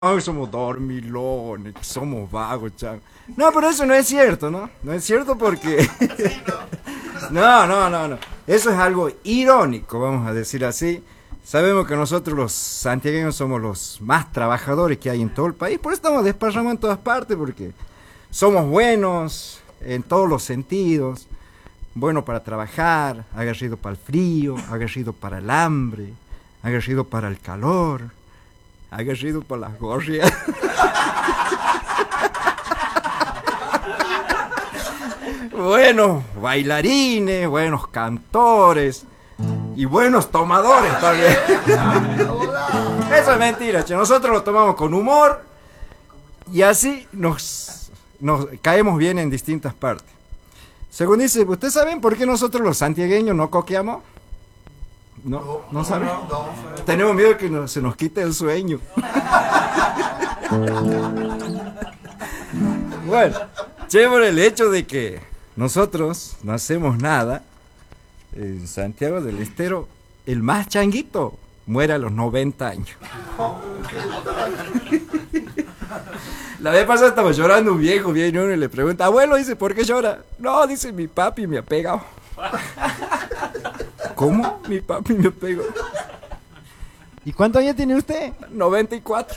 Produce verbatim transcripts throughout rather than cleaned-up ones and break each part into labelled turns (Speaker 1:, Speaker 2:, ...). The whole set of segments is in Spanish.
Speaker 1: Ay, somos dormilones, que somos vagos, chan. No, pero eso no es cierto, ¿no? No es cierto porque... No, no, no, no. Eso es algo irónico, vamos a decir así. Sabemos que nosotros los santiagueños somos los más trabajadores que hay en todo el país. Por eso estamos desparramados en todas partes, porque somos buenos en todos los sentidos. Bueno para trabajar, aguerrido para el frío, aguerrido para el hambre, aguerrido para el calor, aguerrido para las gorrias. Buenos bailarines, buenos cantores y buenos tomadores también. Eso es mentira, che. Nosotros lo tomamos con humor y así nos, nos caemos bien en distintas partes. Según dice, ¿ustedes saben por qué nosotros los santiagueños no coqueamos? No, no saben. No, no, no. Tenemos miedo de que no, se nos quite el sueño. Bueno, chévere el hecho de que nosotros no hacemos nada. En Santiago del Estero, el más changuito muere a los noventa años. La vez pasada estaba llorando un viejo, viene uno y le pregunta, abuelo, dice, ¿por qué llora? No, dice, mi papi me ha pegado. ¿Cómo? Mi papi me ha pegado. ¿Y cuántos años tiene usted? noventa y cuatro.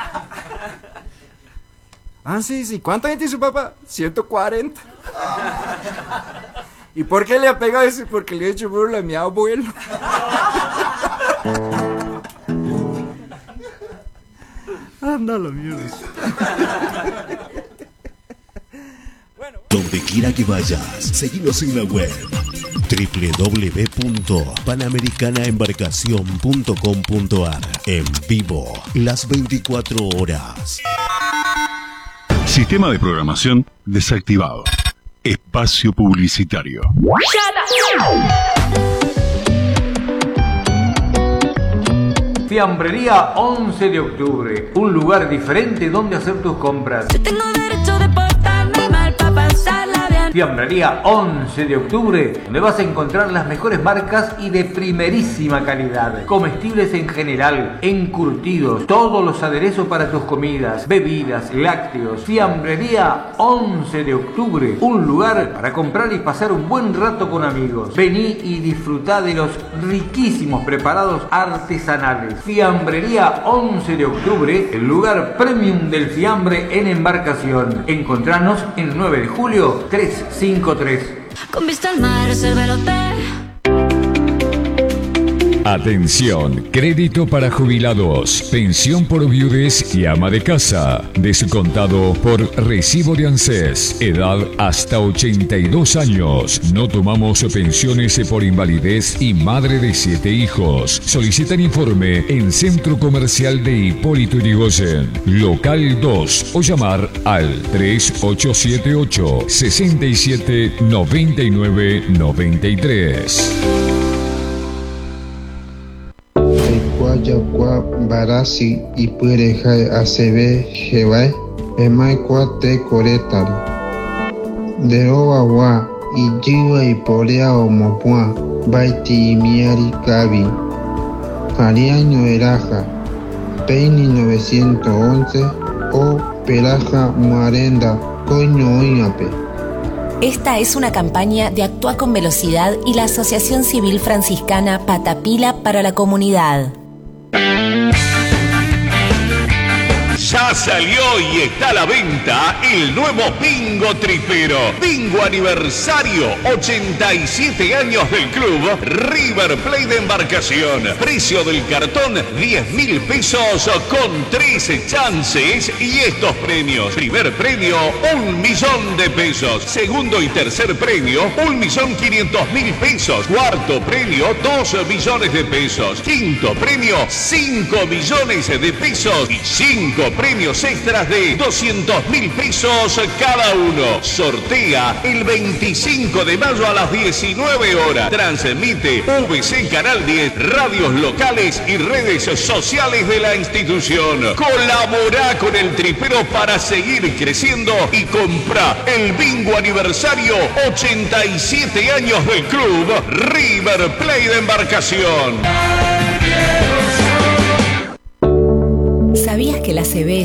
Speaker 1: Ah, sí, sí. ¿Cuántos años tiene su papá? ciento cuarenta. ¿Y por qué le ha pegado? Dice, porque le he hecho burla a mi abuelo. Anda la mierda.
Speaker 2: Bueno. Donde quiera que vayas, seguinos en la web doble u doble u doble u punto panamericana embarcación punto com punto a r. En vivo, las veinticuatro horas.
Speaker 3: Sistema de programación desactivado. Espacio publicitario.
Speaker 4: Fiambrería once de octubre, un lugar diferente donde hacer tus compras.
Speaker 5: Yo tengo derecho de portarme mal para pasarla bien.
Speaker 4: Fiambrería once de octubre, donde vas a encontrar las mejores marcas y de primerísima calidad. Comestibles en general, encurtidos, todos los aderezos para tus comidas, bebidas, lácteos. Fiambrería once de octubre, un lugar para comprar y pasar un buen rato con amigos. Vení y disfrutá de los riquísimos preparados artesanales. Fiambrería once de octubre, el lugar premium del fiambre en embarcación. Encontranos en nueve de julio trescientos cincuenta y tres.
Speaker 5: Con vista al mar, reserva el hotel.
Speaker 6: Atención, crédito para jubilados, pensión por viudes y ama de casa, descontado por recibo de ANSES, edad hasta ochenta y dos años. No tomamos pensiones por invalidez y madre de siete hijos. Solicitan informe en Centro Comercial de Hipólito Yrigoyen, local dos, o llamar al tres ocho siete ocho, seis siete nueve nueve nueve tres.
Speaker 7: Yakua barasi y puereja acb jevae emai cuate coretal de roba y jiwa y porea o mopua baiti y miari cabi ariaño eraja peini novecientos once o pelaja muarenda coño oiape.
Speaker 8: Esta es una campaña de Actúa con Velocidad y la Asociación Civil Franciscana Patapila para la Comunidad.
Speaker 9: Ya salió y está a la venta el nuevo Bingo Tripero. Bingo aniversario, ochenta y siete años del club River Plate de Embarcación. Precio del cartón, diez mil pesos con trece chances y estos premios. Primer premio, un millón de pesos. Segundo y tercer premio, un millón quinientos mil pesos. Cuarto premio, dos millones de pesos. Quinto premio, cinco millones de pesos. Y cinco premios extras de doscientos mil pesos cada uno. Sortea el veinticinco de mayo a las diecinueve horas. Transmite V C Canal diez, radios locales y redes sociales de la institución. Colabora con el Tripero para seguir creciendo y compra el Bingo aniversario, ochenta y siete años del club River Plate de Embarcación.
Speaker 8: ¿Sabías que la A C V